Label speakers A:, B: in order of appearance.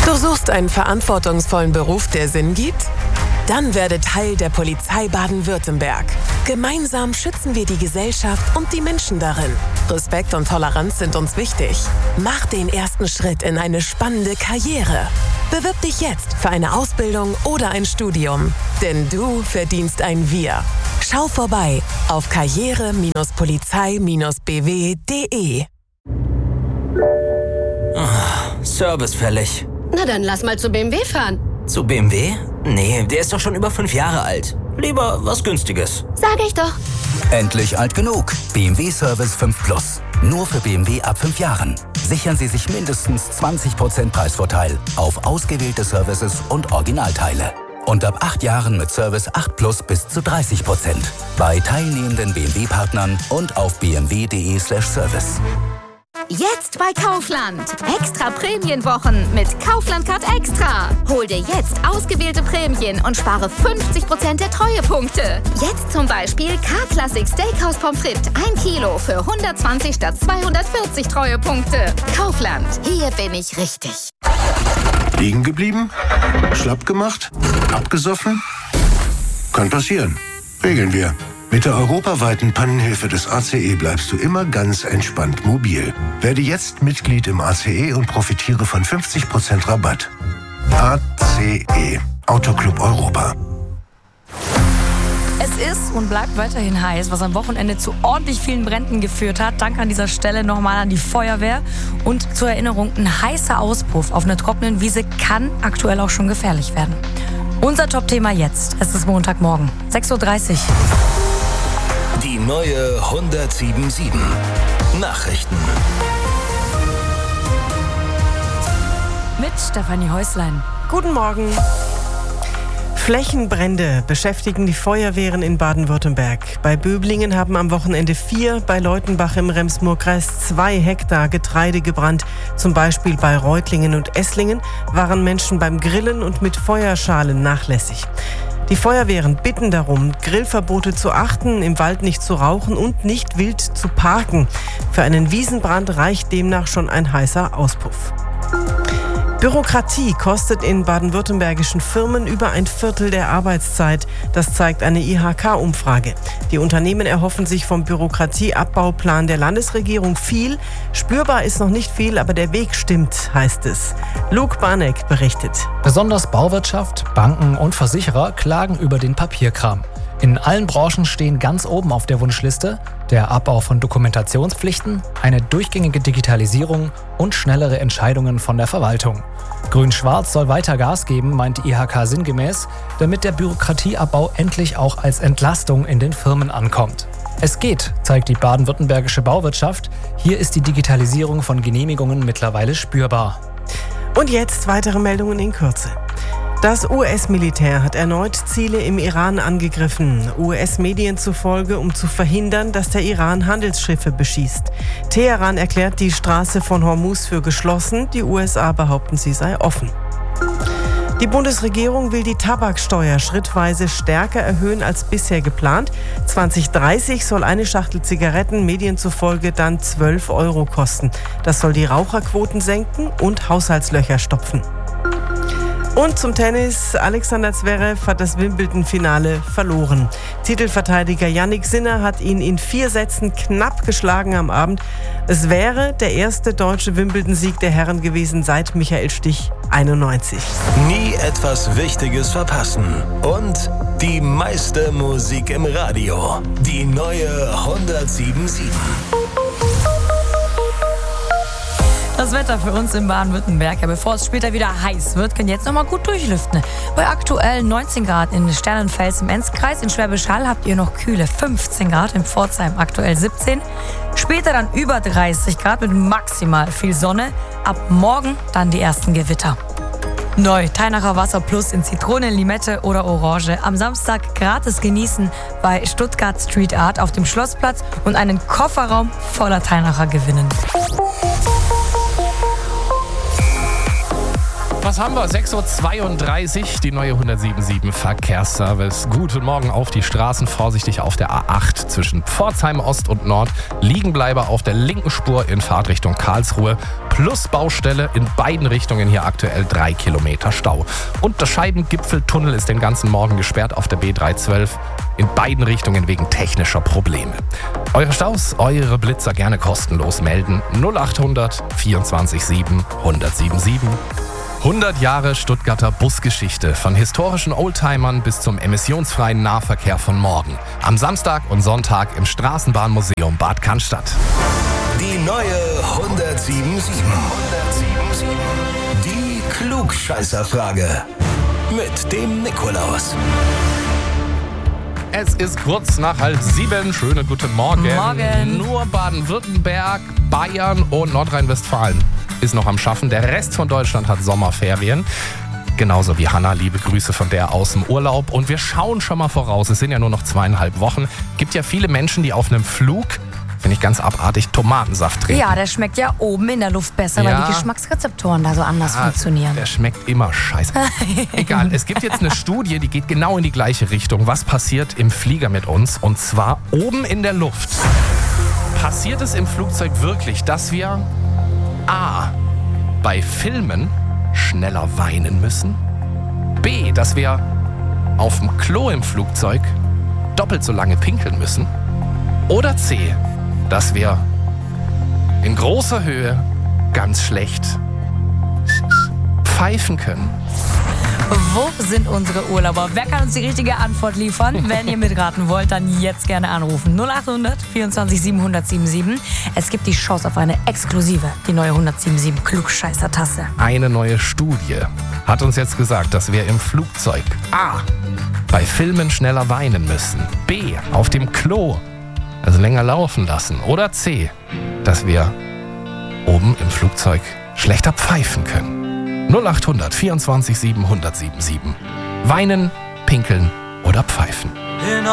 A: Du suchst einen verantwortungsvollen Beruf, der Sinn gibt? Dann werde Teil der Polizei Baden-Württemberg. Gemeinsam schützen wir die Gesellschaft und die Menschen darin. Respekt und Toleranz sind uns wichtig. Mach den ersten Schritt in eine spannende Karriere. Bewirb dich jetzt für eine Ausbildung oder ein Studium. Denn du verdienst ein Wir. Schau vorbei auf karriere-polizei-bw.de.
B: Service fällig.
C: Na dann lass mal zu BMW fahren.
B: Zu BMW? Nee, der ist doch schon über 5 Jahre alt. Lieber was Günstiges.
C: Sag ich doch.
D: Endlich alt genug. BMW Service 5 Plus. Nur für BMW ab 5 Jahren. Sichern Sie sich mindestens 20% Preisvorteil auf ausgewählte Services und Originalteile. Und ab 8 Jahren mit Service 8 Plus bis zu 30%. Bei teilnehmenden BMW-Partnern und auf bmw.de/service.
E: Jetzt bei Kaufland. Extra Prämienwochen mit Kaufland Card Extra. Hol dir jetzt ausgewählte Prämien und spare 50% der Treuepunkte. Jetzt zum Beispiel K-Classic Steakhouse Pommes frites 1 Kilo für 120 statt 240 Treuepunkte. Kaufland. Hier bin ich richtig.
F: Liegen geblieben? Schlapp gemacht? Abgesoffen? Kann passieren. Regeln wir. Mit der europaweiten Pannenhilfe des ACE bleibst du immer ganz entspannt mobil. Werde jetzt Mitglied im ACE und profitiere von 50% Rabatt. ACE, Autoclub Europa.
G: Es ist und bleibt weiterhin heiß, was am Wochenende zu ordentlich vielen Bränden geführt hat. Danke an dieser Stelle nochmal an die Feuerwehr. Und zur Erinnerung, ein heißer Auspuff auf einer trockenen Wiese kann aktuell auch schon gefährlich werden. Unser Top-Thema jetzt. Es ist Montagmorgen, 6:30 Uhr.
H: Die neue 107.7 Nachrichten.
G: Mit Stefanie Häuslein.
I: Guten Morgen. Flächenbrände beschäftigen die Feuerwehren in Baden-Württemberg. Bei Böblingen haben am Wochenende 4, bei Leutenbach im Rems-Murr-Kreis 2 Hektar Getreide gebrannt. Zum Beispiel bei Reutlingen und Esslingen waren Menschen beim Grillen und mit Feuerschalen nachlässig. Die Feuerwehren bitten darum, Grillverbote zu achten, im Wald nicht zu rauchen und nicht wild zu parken. Für einen Wiesenbrand reicht demnach schon ein heißer Auspuff. Bürokratie kostet in baden-württembergischen Firmen über 1/4 der Arbeitszeit. Das zeigt eine IHK-Umfrage. Die Unternehmen erhoffen sich vom Bürokratieabbauplan der Landesregierung viel. Spürbar ist noch nicht viel, aber der Weg stimmt, heißt es. Luke Barneck berichtet.
J: Besonders Bauwirtschaft, Banken und Versicherer klagen über den Papierkram. In allen Branchen stehen ganz oben auf der Wunschliste der Abbau von Dokumentationspflichten, eine durchgängige Digitalisierung und schnellere Entscheidungen von der Verwaltung. Grün-Schwarz soll weiter Gas geben, meint die IHK sinngemäß, damit der Bürokratieabbau endlich auch als Entlastung in den Firmen ankommt. Es geht, zeigt die baden-württembergische Bauwirtschaft. Hier ist die Digitalisierung von Genehmigungen mittlerweile spürbar.
I: Und jetzt weitere Meldungen in Kürze. Das US-Militär hat erneut Ziele im Iran angegriffen. US-Medien zufolge, um zu verhindern, dass der Iran Handelsschiffe beschießt. Teheran erklärt die Straße von Hormuz für geschlossen. Die USA behaupten, sie sei offen. Die Bundesregierung will die Tabaksteuer schrittweise stärker erhöhen als bisher geplant. 2030 soll eine Schachtel Zigaretten Medien zufolge dann 12 € kosten. Das soll die Raucherquoten senken und Haushaltslöcher stopfen. Und zum Tennis. Alexander Zverev hat das Wimbledon-Finale verloren. Titelverteidiger Jannik Sinner hat ihn in 4 Sätzen knapp geschlagen am Abend. Es wäre der erste deutsche Wimbledon-Sieg der Herren gewesen seit Michael Stich 91.
H: Nie etwas Wichtiges verpassen. Und die meiste Musik im Radio. Die neue 107.7.
G: Das Wetter für uns in Baden-Württemberg. Ja, bevor es später wieder heiß wird, können jetzt noch mal gut durchlüften. Bei aktuell 19 Grad in Sternenfels im Enzkreis. In Schwäbisch Hall habt ihr noch kühle 15 Grad. In Pforzheim aktuell 17. Später dann über 30 Grad mit maximal viel Sonne. Ab morgen dann die ersten Gewitter. Neu Teinacher Wasser Plus in Zitrone, Limette oder Orange. Am Samstag gratis genießen bei Stuttgart Street Art auf dem Schlossplatz und einen Kofferraum voller Teinacher gewinnen.
K: Was haben wir? 6.32 Uhr, die neue 177 Verkehrsservice. Guten Morgen auf die Straßen, vorsichtig auf der A8 zwischen Pforzheim Ost und Nord. Liegenbleiber auf der linken Spur in Fahrtrichtung Karlsruhe. Plus Baustelle in beiden Richtungen, hier aktuell 3 Kilometer Stau. Und das Scheibengipfeltunnel ist den ganzen Morgen gesperrt auf der B312. In beiden Richtungen wegen technischer Probleme. Eure Staus, eure Blitzer gerne kostenlos melden. 0800 24 7 1077. 100 Jahre Stuttgarter Busgeschichte. Von historischen Oldtimern bis zum emissionsfreien Nahverkehr von morgen. Am Samstag und Sonntag im Straßenbahnmuseum Bad Cannstatt.
H: Die neue 177. Die Klugscheißerfrage. Mit dem Nikolaus.
K: Es ist kurz nach 6:30. Schönen guten Morgen.
G: Morgen.
K: Nur Baden-Württemberg, Bayern und Nordrhein-Westfalen ist noch am Schaffen. Der Rest von Deutschland hat Sommerferien. Genauso wie Hanna. Liebe Grüße von der aus dem Urlaub. Und wir schauen schon mal voraus. Es sind ja nur noch 2,5 Wochen. Gibt ja viele Menschen, die auf einem Flug, finde ich ganz abartig, Tomatensaft trinken.
G: Ja, der schmeckt ja oben in der Luft besser, weil die Geschmacksrezeptoren da so anders funktionieren.
K: Der schmeckt immer scheiße. Egal, es gibt jetzt eine Studie, die geht genau in die gleiche Richtung. Was passiert im Flieger mit uns? Und zwar oben in der Luft. Passiert es im Flugzeug wirklich, dass wir A. bei Filmen schneller weinen müssen? B. dass wir auf dem Klo im Flugzeug doppelt so lange pinkeln müssen? Oder C. dass wir in großer Höhe ganz schlecht pfeifen können?
G: Wo sind unsere Urlauber? Wer kann uns die richtige Antwort liefern? Wenn ihr mitraten wollt, dann jetzt gerne anrufen. 0800 24 7 1077. Es gibt die Chance auf eine exklusive, die neue 177 Klugscheißer-Tasse.
K: Eine neue Studie hat uns jetzt gesagt, dass wir im Flugzeug A. bei Filmen schneller weinen müssen, B. auf dem Klo also länger laufen lassen, oder C. dass wir oben im Flugzeug schlechter pfeifen können. 0800 24 7 1077. Weinen, pinkeln oder pfeifen.